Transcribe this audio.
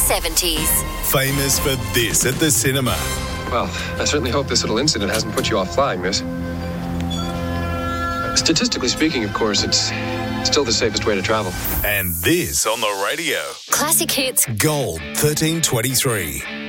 70s. Famous for this at the cinema. Well, I certainly hope this little incident hasn't put you off flying, miss. Statistically speaking, of course, it's still the safest way to travel. And this on the radio. Classic Hits. Gold 1323.